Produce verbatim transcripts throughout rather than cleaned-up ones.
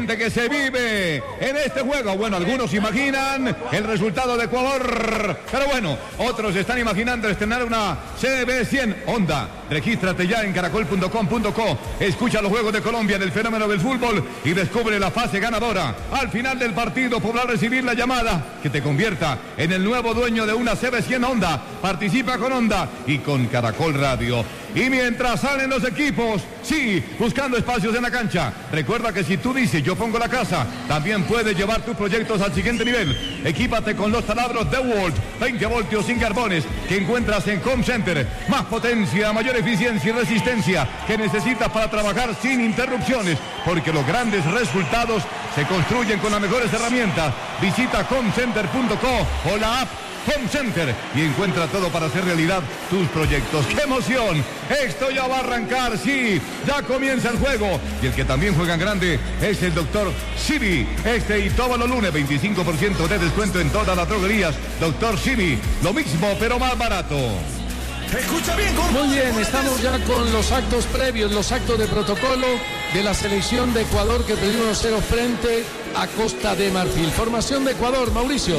ambiente que se vive en este juego. Bueno, algunos imaginan el resultado de Ecuador, pero bueno, otros están imaginando estrenar una C B cien Honda. Regístrate ya en caracol punto com punto co. Escucha los juegos de Colombia del fenómeno del fútbol y descubre la fase ganadora. Al final del partido podrás recibir la llamada que te convierta en el nuevo dueño de una C B cien Honda. Participa con Honda y con Caracol Radio. Y mientras salen los equipos, sí, buscando espacios en la cancha. Recuerda que si tú dices yo pongo la casa, también puedes llevar tus proyectos al siguiente nivel. Equípate con los taladros DeWalt, veinte voltios sin carbones, que encuentras en Home Center. Más potencia, mayor eficiencia y resistencia que necesitas para trabajar sin interrupciones, porque los grandes resultados se construyen con las mejores herramientas. Visita home center punto co o la app Home Center y encuentra todo para hacer realidad tus proyectos. ¡Qué emoción! Esto ya va a arrancar, sí, ya comienza el juego. Y el que también juega en grande es el doctor Simi. Este y todos los lunes, veinticinco por ciento de descuento en todas las droguerías. doctor Simi, lo mismo pero más barato. Escucha bien, muy bien, estamos ya con los actos previos, los actos de protocolo de la selección de Ecuador que perdió uno cero frente a Costa de Marfil. Formación de Ecuador, Mauricio.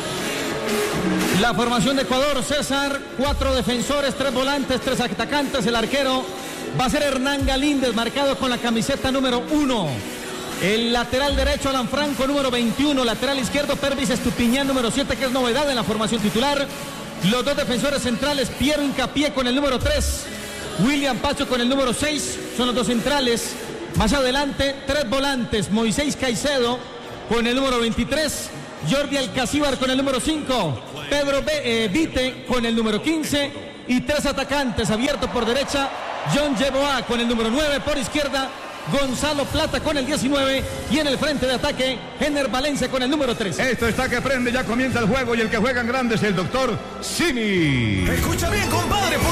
La formación de Ecuador, César, cuatro defensores, tres volantes, tres atacantes. El arquero va a ser Hernán Galíndez, marcado con la camiseta número uno. El lateral derecho, Alan Franco, número veintiuno. Lateral izquierdo, Pervis Estupiñán, número siete, que es novedad en la formación titular. Los dos defensores centrales, Piero Hincapié con el número tres, William Pacho con el número seis, son los dos centrales. Más adelante, tres volantes, Moisés Caicedo con el número veintitrés, Jordi Alcacíbar con el número cinco, Pedro B, eh, Vite con el número quince y tres atacantes, abierto por derecha, John Yeboah con el número nueve, por izquierda, Gonzalo Plata con el diecinueve y en el frente de ataque, Ener Valencia con el número trece. Esto está que prende, ya comienza el juego y el que juega en grande es el doctor Simi. Escucha bien, compadre.